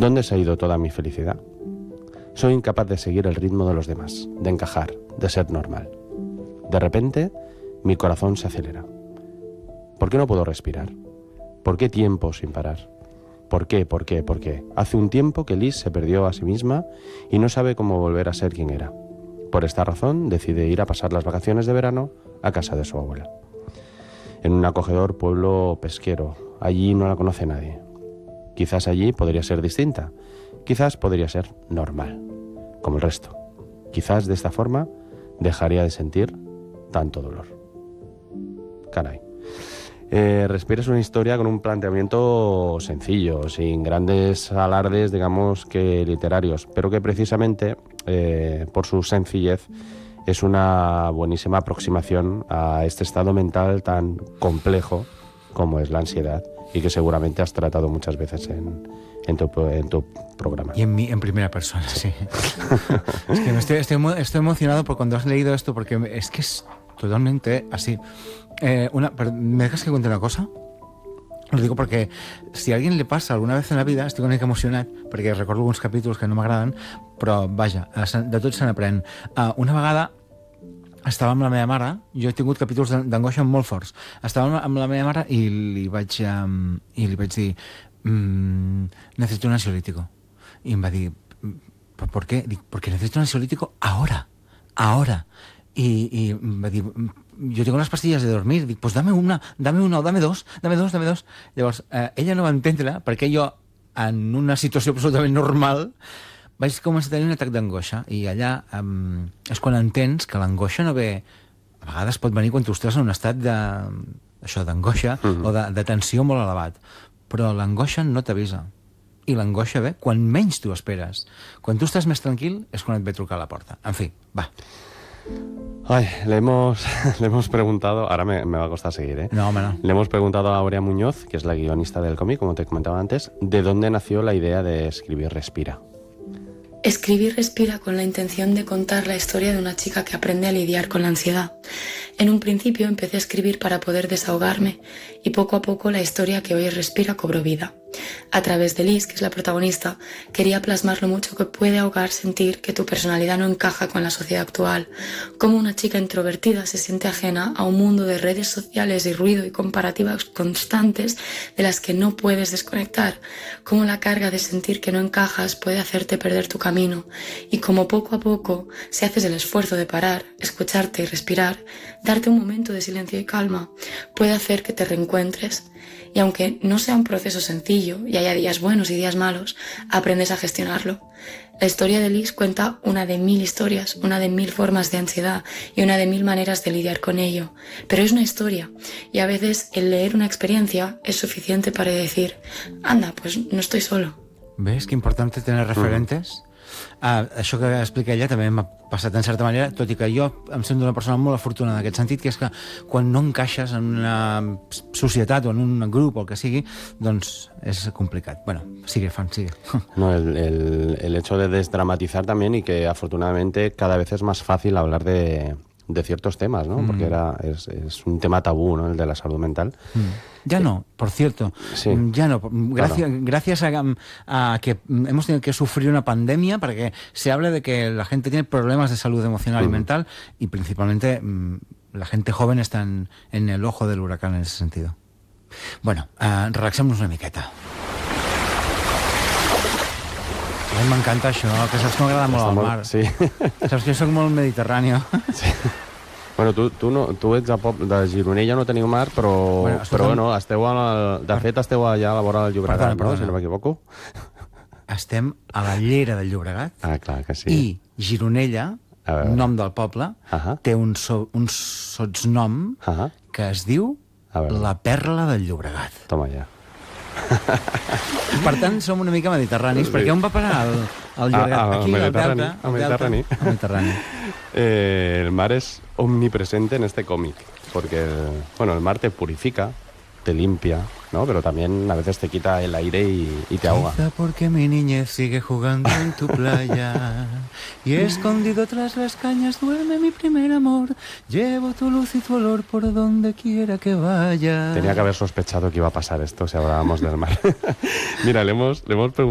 ¿Dónde se ha ido toda mi felicidad? Soy incapaz de seguir el ritmo de los demás, de encajar, de ser normal. De repente, mi corazón se acelera. ¿Por qué no puedo respirar? ¿Por qué tiempo sin parar? ¿Por qué? ¿Por qué? ¿Por qué? Hace un tiempo que Liz se perdió a sí misma y no sabe cómo volver a ser quien era. Por esta razón, decide ir a pasar las vacaciones de verano a casa de su abuela. En un acogedor pueblo pesquero. Allí no la conoce nadie. Quizás allí podría ser distinta. Quizás podría ser normal, como el resto. Quizás de esta forma dejaría de sentir tanto dolor. Caray. Respira es una historia con un planteamiento sencillo, sin grandes alardes, digamos, que literarios, pero que precisamente, por su sencillez, es una buenísima aproximación a este estado mental tan complejo como es la ansiedad y que seguramente has tratado muchas veces en tu programa. Y en primera persona, sí. Es que estoy emocionado por cuando has leído esto, porque es que es totalmente así. ¿Me dejas que cuente una cosa? Lo digo perquè si a alguien le passa alguna vez en la vida, estic una mica emocionat perquè recordo alguns capítols que no m'agraden, però vaja, de tot se n'aprèn. Una vegada estava amb la meva mare, jo he tingut capítols d'angoixa molt forts, estava amb la meva mare i li vaig dir necesito un ansiolítico, i em va dir ¿por qué? Dic, porque necesito un ansiolítico ahora y va dir, yo tengo unas pastillas de dormir, dic, pues dame una o dame dos. Llavors, ella no va entendre perquè jo, en una situació absolutament normal, vaig començar a tenir un atac d'angoixa, i allà és quan entens que l'angoixa no ve, a vegades pot venir quan tu estàs en un estat d'angoixa o de tensió molt elevat, però l'angoixa no t'avisa, i l'angoixa ve quan menys t'ho esperes. Quan tu estàs més tranquil és quan et ve trucar a la porta. En fi, va. Ay, le hemos preguntado, ahora me va a costar seguir, ¿eh? No, hombre, no. Le hemos preguntado a Aurea Muñoz, que es la guionista del cómic, como te comentaba antes, de dónde nació la idea de escribir Respira. Escribir Respira con la intención de contar la historia de una chica que aprende a lidiar con la ansiedad. En un principio empecé a escribir para poder desahogarme y poco a poco la historia que hoy es Respira cobró vida. A través de Liz, que es la protagonista, quería plasmar lo mucho que puede ahogar sentir que tu personalidad no encaja con la sociedad actual, cómo una chica introvertida se siente ajena a un mundo de redes sociales y ruido y comparativas constantes de las que no puedes desconectar, cómo la carga de sentir que no encajas puede hacerte perder tu camino y cómo poco a poco, si haces el esfuerzo de parar, escucharte y respirar, darte un momento de silencio y calma, puede hacer que te reencuentres. Y aunque no sea un proceso sencillo y haya días buenos y días malos, aprendes a gestionarlo. La historia de Liz cuenta una de 1000 historias, una de 1000 formas de ansiedad y una de 1000 maneras de lidiar con ello. Pero es una historia y a veces el leer una experiencia es suficiente para decir, anda, pues no estoy solo. ¿Ves que importante tener referentes? Això que explica ella també m'ha passat en certa manera, tot i que jo em sento una persona molt afortunada en aquest sentit, que és que quan no encaixes en una societat o en un grup o el que sigui, doncs és complicat. Bueno, sigue, Fan, sigue. No, el hecho de desdramatizar también, y que afortunadamente cada vez es más fácil hablar de ciertos temas, ¿no? Porque es un tema tabú, ¿no? El de la salud mental. Ya no, por cierto, sí. Ya no. Gracias a que hemos tenido que sufrir una pandemia para que se hable de que la gente tiene problemas de salud emocional y mental, y principalmente la gente joven está en el ojo del huracán en ese sentido. Bueno, relaxem-nos una miqueta. A mi m'encanta això, que saps que m'agrada molt el mar. Sí. Saps que jo soc molt mediterrani. Sí. Bueno, tu ets de Gironella, no teniu mar, però bueno, esteu de fet esteu allà a la vora del Llobregat, no? Si no m'equivoco. Estem a la llera del Llobregat. Ah, clar que sí. I Gironella, nom del poble, té un sotsnom que es diu la Perla del Llobregat. Toma ja. Per tant, som una mica mediterranis, perquè on va parar el Llobregat? Aquí, al Mediterrani. El mar es omnipresente en este cómic, porque el mar te purifica, te limpia, ¿no? Pero también a veces te quita el aire y te ahoga. Quizá porque mi niñez sigue jugando en tu playa y escondido tras las cañas duerme mi primer amor. Llevo tu luz y tu olor por donde quiera que vaya. Tenía que haber sospechado que iba a pasar esto si hablábamos del mar. Mira, le hemos preguntado